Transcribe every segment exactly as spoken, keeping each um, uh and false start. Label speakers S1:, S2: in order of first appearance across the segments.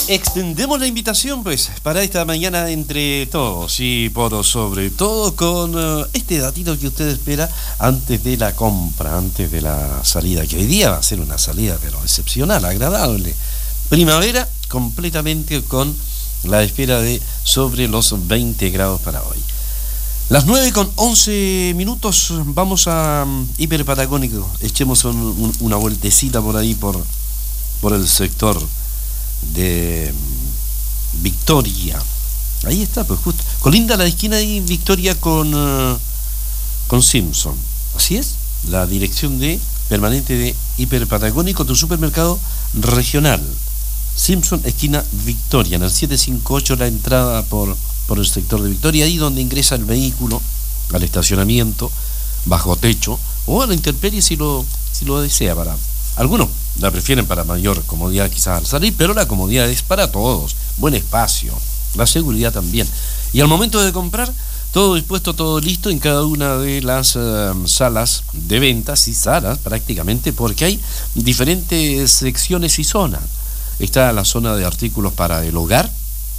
S1: Extendemos la invitación, pues, para esta mañana entre todos y por sobre todo con uh, este datito que usted espera antes de la compra, antes de la salida, que hoy día va a ser una salida, pero excepcional, agradable. Primavera completamente con la espera de sobre los veinte grados para hoy. Las nueve con once minutos, vamos a um, Hiperpatagónico. Echemos un, un, una vueltecita por ahí, por, por el sector de Victoria. Ahí está, pues justo. Colinda la esquina de Victoria con, uh, con Simpson. Así es, la dirección de permanente de Hiperpatagónico, tu supermercado regional. Simpson, esquina Victoria, en el siete cinco ocho, la entrada por, por el sector de Victoria, ahí donde ingresa el vehículo al estacionamiento, bajo techo, o a la intemperie si lo, si lo desea. Para algunos la prefieren para mayor comodidad quizás al salir, pero la comodidad es para todos, buen espacio, la seguridad también. Y al momento de comprar, todo dispuesto, todo listo en cada una de las uh, salas de ventas y salas prácticamente, porque hay diferentes secciones y zonas. Está la zona de artículos para el hogar,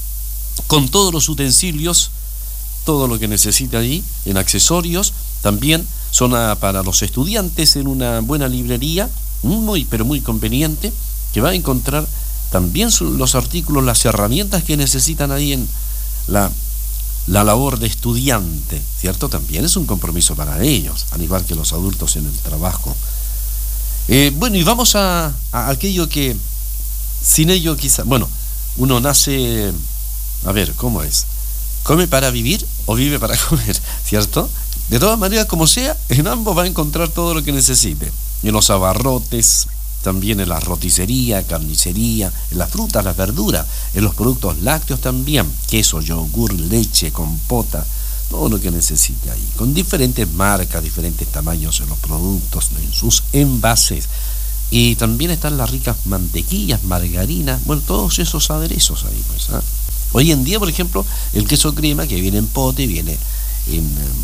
S1: con todos los utensilios, todo lo que necesita allí, en accesorios. También zona para los estudiantes en una buena librería, muy pero muy conveniente, que va a encontrar también los artículos, las herramientas que necesitan ahí en la, la labor de estudiante, ¿cierto? También es un compromiso para ellos, al igual que los adultos en el trabajo. Eh, bueno, y vamos a, a aquello que sin ello quizá, bueno, uno nace, a ver, ¿cómo es? ¿Come para vivir o vive para comer? ¿Cierto? De todas maneras, como sea, en ambos va a encontrar todo lo que necesite. En los abarrotes, también en la roticería, carnicería, en las frutas, las verduras, en los productos lácteos también, queso, yogur, leche, compota, todo lo que necesite ahí, con diferentes marcas, diferentes tamaños en los productos, en sus envases. Y también están las ricas mantequillas, margarinas, bueno, todos esos aderezos ahí, pues, ¿eh? Hoy en día, por ejemplo, el queso crema, que viene en pote, viene en,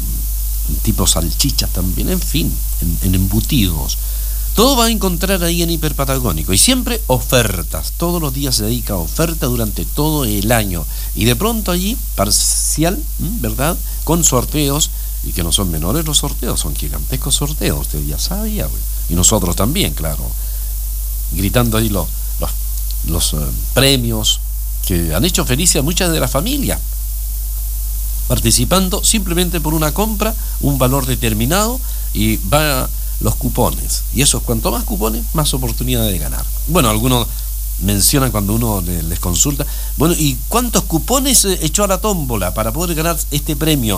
S1: en tipo salchichas también, en fin, en, en embutidos. Todo va a encontrar ahí en Hiperpatagónico. Y siempre ofertas. Todos los días se dedica a oferta durante todo el año. Y de pronto allí, parcial, ¿verdad? Con sorteos, y que no son menores los sorteos, son gigantescos sorteos, usted ya sabía, güey. Y nosotros también, claro, gritando ahí los, los, los uh, premios que han hecho felices a muchas de las familias, participando simplemente por una compra, un valor determinado, y va los cupones. Y eso, cuanto más cupones, más oportunidad de ganar. Bueno, algunos mencionan cuando uno les, les consulta, bueno, ¿y cuántos cupones echó a la tómbola para poder ganar este premio?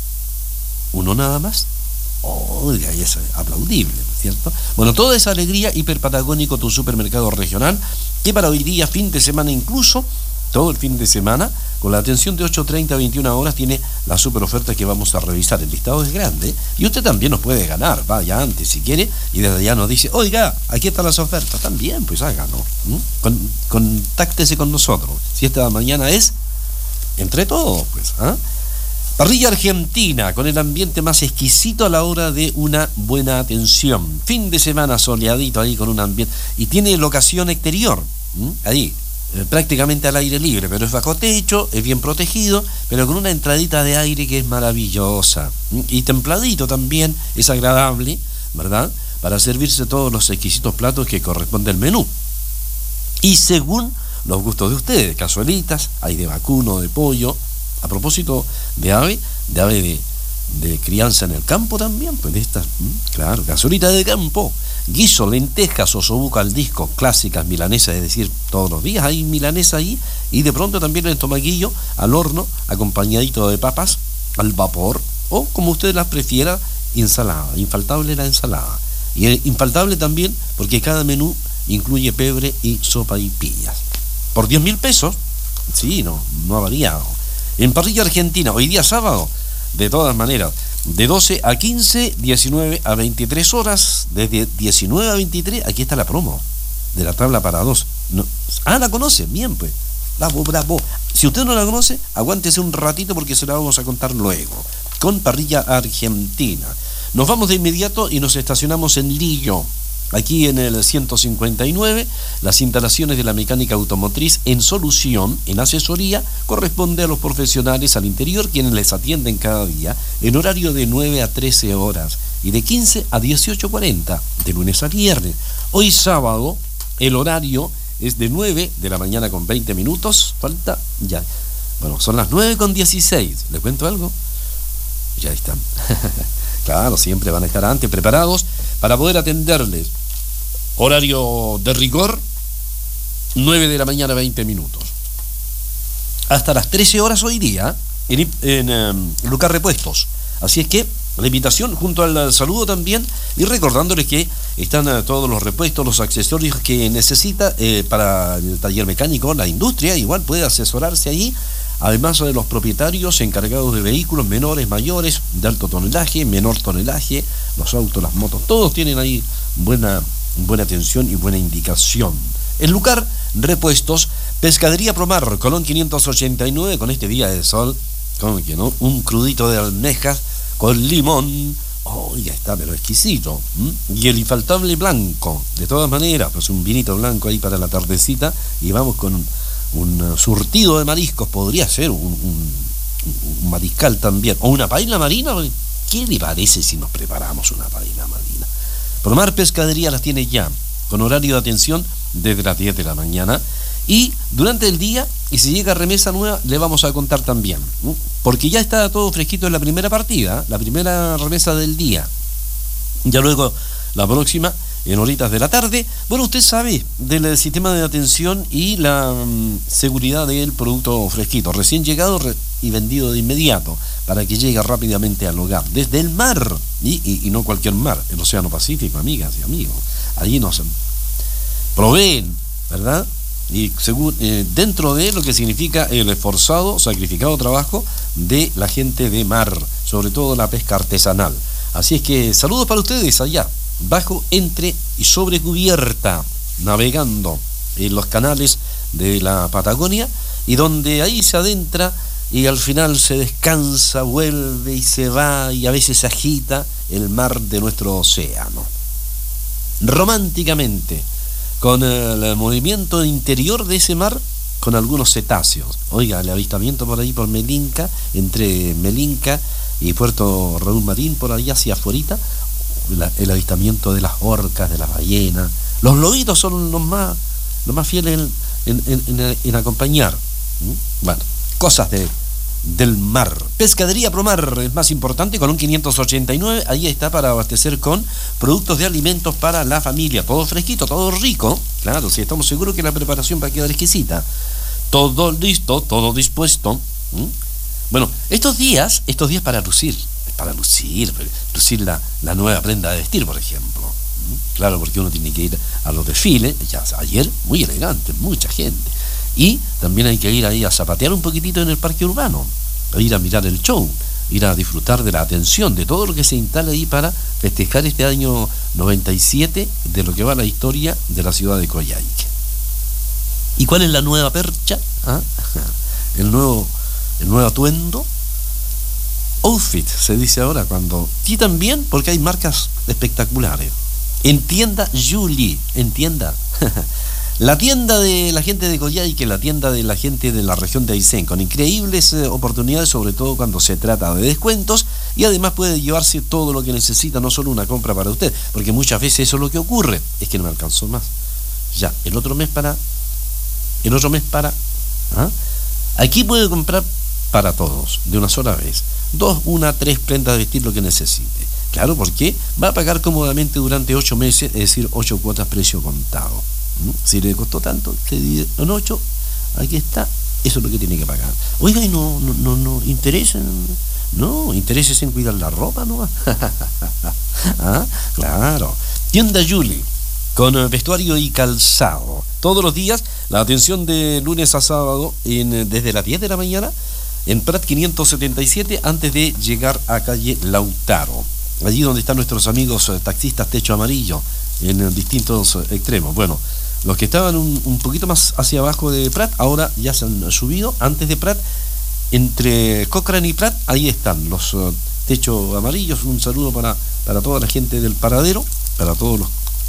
S1: ¿Uno nada más? Oiga, y eso es aplaudible, ¿cierto? Bueno, toda esa alegría, Hiperpatagónico, tu supermercado regional, que para hoy día, fin de semana incluso, todo el fin de semana, con la atención de ocho treinta a veintiuna horas, tiene la super oferta que vamos a revisar. El listado es grande, y usted también nos puede ganar, vaya antes si quiere, y desde allá nos dice, oiga, aquí están las ofertas, también, pues háganlo, ¿Mm? con, contáctese con nosotros, si esta mañana es entre todos, pues, ¿ah? ¿eh? Parrilla Argentina, con el ambiente más exquisito a la hora de una buena atención. Fin de semana soleadito ahí con un ambiente. Y tiene locación exterior, ¿m? ahí, eh, prácticamente al aire libre, pero es bajo techo, es bien protegido, pero con una entradita de aire que es maravillosa. ¿M? Y templadito también, es agradable, ¿verdad? Para servirse todos los exquisitos platos que corresponde al menú. Y según los gustos de ustedes, cazuelitas, hay de vacuno, de pollo. A propósito de ave, de ave de, de crianza en el campo también, pues de estas, claro, cazuelita de campo, guiso, lentejas, osobuco al disco, clásicas milanesas, es decir, todos los días hay milanesa ahí, y de pronto también el estomaguillo al horno, acompañadito de papas, al vapor, o como usted las prefiera, ensalada, infaltable la ensalada. Y es infaltable también porque cada menú incluye pebre y sopa y pillas. Por diez mil pesos, sí, no, no ha variado. En Parrilla Argentina, hoy día sábado, de todas maneras, de doce a quince, diecinueve a veintitrés horas, desde diecinueve a veintitrés, aquí está la promo de la tabla para dos. No, ah, ¿la conoce? Bien, pues. Bravo, bravo. Si usted no la conoce, aguántese un ratito porque se la vamos a contar luego. Con Parrilla Argentina. Nos vamos de inmediato y nos estacionamos en Lillo. Aquí en el ciento cincuenta y nueve, las instalaciones de la mecánica automotriz en solución, en asesoría, corresponde a los profesionales al interior, quienes les atienden cada día en horario de nueve a trece horas y de quince a dieciocho cuarenta, de lunes a viernes. Hoy sábado, el horario es de nueve de la mañana con veinte minutos, falta ya, bueno, son las nueve con dieciséis, ¿les cuento algo? Ya están. Claro, siempre van a estar antes preparados para poder atenderles. Horario de rigor, nueve de la mañana, veinte minutos. Hasta las trece horas hoy día, en, en um, Lucar Repuestos. Así es que la invitación junto al saludo también, y recordándoles que están uh, todos los repuestos, los accesorios que necesita eh, para el taller mecánico, la industria, igual puede asesorarse allí. Además de los propietarios encargados de vehículos menores, mayores, de alto tonelaje, menor tonelaje, los autos, las motos, todos tienen ahí buena, buena atención y buena indicación. En Lucar Repuestos, Pescadería Promar, Colón quinientos ochenta y nueve, con este día de sol, ¿cómo que no? Un crudito de almejas con limón, oh, ya está, pero exquisito. ¿Mm? Y el infaltable blanco, de todas maneras, pues un vinito blanco ahí para la tardecita, y vamos con un un surtido de mariscos, podría ser un, un, un mariscal también, o una paella marina. ¿Qué le parece si nos preparamos una paella marina? Promar Pescadería las tiene ya, con horario de atención desde las diez de la mañana, y durante el día, y si llega remesa nueva, le vamos a contar también, ¿no? Porque ya está todo fresquito en la primera partida, la primera remesa del día. Ya luego, la próxima, en horitas de la tarde. Bueno, usted sabe del sistema de atención y la um, seguridad del producto fresquito, recién llegado re y vendido de inmediato, para que llegue rápidamente al hogar, desde el mar, y, y, y no cualquier mar, el Océano Pacífico, amigas y amigos. Allí nos proveen, ¿verdad? Y según, eh, dentro de lo que significa el esforzado, sacrificado trabajo de la gente de mar, sobre todo la pesca artesanal. Así es que saludos para ustedes allá, bajo, entre y sobre cubierta, navegando en los canales de la Patagonia, y donde ahí se adentra y al final se descansa, vuelve y se va, y a veces se agita el mar de nuestro océano. Románticamente, con el movimiento interior de ese mar, con algunos cetáceos. Oiga, el avistamiento por ahí por Melinca, entre Melinca y Puerto Raúl Marín, por ahí hacia afuera, el avistamiento de las orcas, de las ballenas. Los lobitos son los más, los más fieles en, en, en, en acompañar. Bueno, cosas de, del mar. Pescadería Promar es más importante, con un quinientos ochenta y nueve, ahí está para abastecer con productos de alimentos para la familia, todo fresquito, todo rico. Claro, si estamos seguros que la preparación va a quedar exquisita. Todo listo, todo dispuesto. ¿Mm? Bueno, estos días, estos días para lucir, para lucir, lucir la, la nueva prenda de vestir, por ejemplo. ¿Mm? Claro, porque uno tiene que ir a los desfiles, ya ayer, muy elegante, mucha gente. Y también hay que ir ahí a zapatear un poquitito en el parque urbano, a ir a mirar el show, ir a disfrutar de la atención, de todo lo que se instala ahí para festejar este año noventa y siete, de lo que va la historia de la ciudad de Coyhaique. ¿Y cuál es la nueva percha? ¿Ah? El nuevo, el nuevo atuendo. Outfit se dice ahora cuando... Y también porque hay marcas espectaculares. En tienda Julie, en tienda. La tienda de la gente de Coyhaique, la tienda de la gente de la región de Aysén, con increíbles eh, oportunidades, sobre todo cuando se trata de descuentos, y además puede llevarse todo lo que necesita, no solo una compra para usted, porque muchas veces eso es lo que ocurre, es que no me alcanzó más. Ya, el otro mes para... El otro mes para... ¿ah? Aquí puede comprar para todos, de una sola vez. Dos, una, tres prendas de vestir, lo que necesite. Claro, porque va a pagar cómodamente durante ocho meses, es decir, ocho cuotas precio contado. ¿Mm? Si le costó tanto, se divide en ocho, aquí está, eso es lo que tiene que pagar. Oiga, y no, no, no, no interesa, no, intereses en cuidar la ropa, ¿no? ¿Ah? Claro. Tienda Julie, con vestuario y calzado. Todos los días, la atención de lunes a sábado, en, desde las diez de la mañana, en Prat quinientos setenta y siete, antes de llegar a calle Lautaro. Allí donde están nuestros amigos taxistas Techo Amarillo, en distintos extremos. Bueno, los que estaban un, un poquito más hacia abajo de Prat, ahora ya se han subido. Antes de Prat, entre Cochrane y Prat, ahí están los uh, Techo Amarillos. Un saludo para, para toda la gente del paradero, para todos los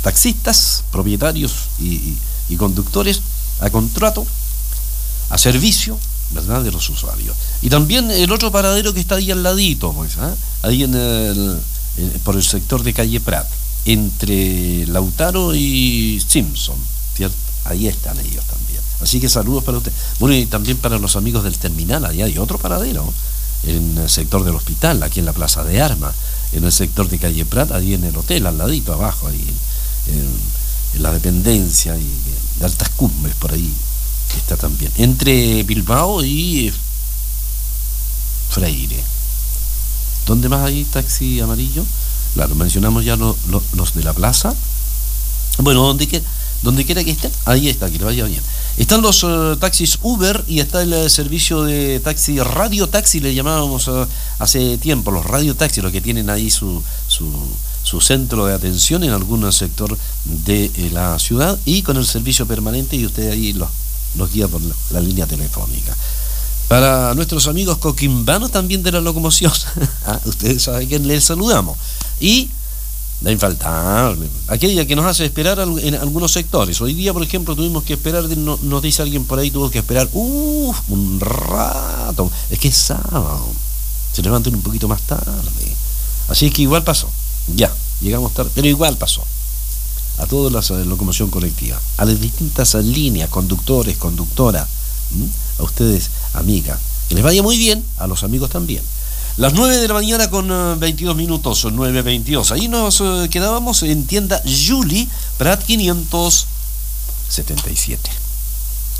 S1: taxistas, propietarios y, y, y conductores a contrato, a servicio, ¿verdad?, de los usuarios. Y también el otro paradero que está ahí al ladito, pues, ¿eh? ahí en el, en, por el sector de calle Prat, entre Lautaro y Simpson, ¿cierto? Ahí están ellos también. Así que saludos para usted. Bueno, y también para los amigos del terminal, allá hay otro paradero, en el sector del hospital, aquí en la Plaza de Armas, en el sector de calle Prat, ahí en el hotel, al ladito, abajo, ahí en, en la dependencia y de Altas Cumbres, por ahí está también. Entre Bilbao y Freire. ¿Dónde más hay taxi amarillo? Claro, mencionamos ya lo, lo, los de la plaza. Bueno, donde quiera, donde quiera que estén, ahí está, que le vaya bien. Están los uh, taxis Uber y está el uh, servicio de taxi, radio taxi le llamábamos uh, hace tiempo, los radio taxi, los que tienen ahí su, su, su centro de atención en algún sector de eh, la ciudad, y con el servicio permanente, y usted ahí los, los guía por la, la línea telefónica. Para nuestros amigos coquimbanos también de la locomoción, ah, ustedes saben que les saludamos. Y la infaltable, aquella que nos hace esperar en algunos sectores. Hoy día, por ejemplo, tuvimos que esperar, nos dice alguien por ahí, tuvo que esperar uh, un rato. Es que es sábado, se levantan un poquito más tarde. Así que igual pasó, ya, llegamos tarde, pero igual pasó. A toda la locomoción colectiva, a las distintas líneas, conductores, conductoras, ¿m? A ustedes, amigas, que les vaya muy bien, a los amigos también. Las nueve de la mañana con uh, veintidós minutos, nueve veintidós. Ahí nos uh, quedábamos en tienda Julie, Prat quinientos setenta y siete.